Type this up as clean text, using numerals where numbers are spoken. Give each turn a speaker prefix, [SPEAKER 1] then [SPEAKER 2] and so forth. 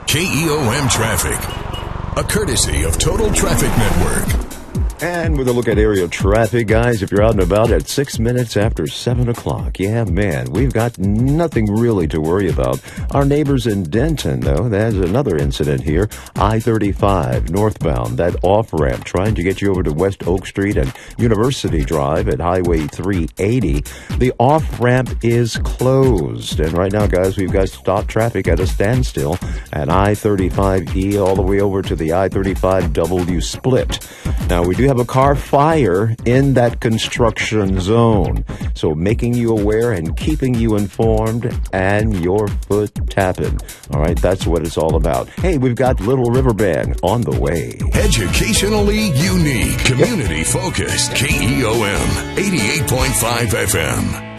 [SPEAKER 1] KEOM Traffic, a courtesy of Total Traffic Network.
[SPEAKER 2] And with a look at area traffic, guys, if you're out and about at 6 minutes after 7 o'clock, yeah, man, we've got nothing really to worry about. Our neighbors in Denton, though, there's another incident here. I-35 northbound, that off-ramp trying to get you over to West Oak Street and University Drive at Highway 380. The off-ramp is closed. And right now, guys, we've got stop traffic at a standstill at I-35E all the way over to the I-35W split. Now, we do have a car fire in that construction zone. So making you aware and keeping you informed and your foot tapping. All right, that's what it's all about. Hey, we've got Little River Band on the way.
[SPEAKER 1] Educationally unique, community focused, KEOM 88.5 FM.